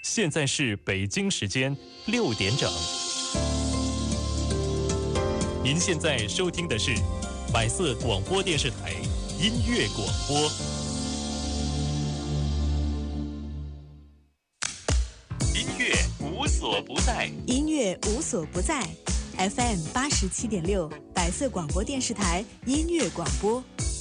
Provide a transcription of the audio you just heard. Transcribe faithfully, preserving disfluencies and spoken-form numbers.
现在是北京时间六点整。您现在收听的是百色广播电视台音乐广播。音乐无所不在， 音乐无所不在。F M 八十七点六，百色广播电视台音乐广播。